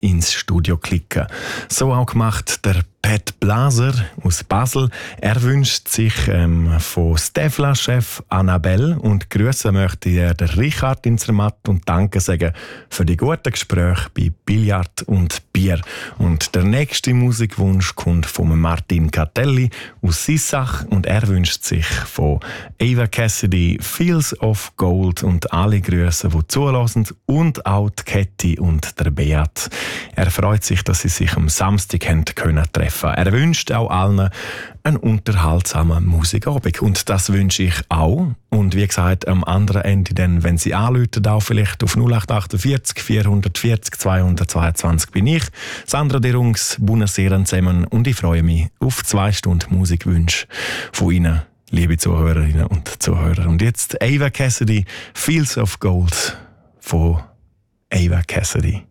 ins Studio klicken. So auch gemacht der Pat Blaser aus Basel. Er wünscht sich von Stefla-Chef Annabelle und grüßen möchte er den Richard in Zermatt und Danke sagen für die guten Gespräche bei Billard und Bier. Und der nächste Musikwunsch kommt von Martin Catelli aus Sissach und er wünscht sich von Ava Cassidy Fields of Gold und alle Grüße, die zulassen und auch die Ketty und der Beat. Er freut sich, dass sie sich am Samstag treffen können. Er wünscht auch allen einen unterhaltsamen Musikabend. Und das wünsche ich auch. Und wie gesagt, am anderen Ende dann, wenn Sie anrufen, auch vielleicht auf 0848 440 222 bin ich. Sandra Derungs, Buonasera zusammen. Und ich freue mich auf 2 Stunden Musikwünsche von Ihnen, liebe Zuhörerinnen und Zuhörer. Und jetzt Ava Cassidy, Fields of Gold von Ava Cassidy.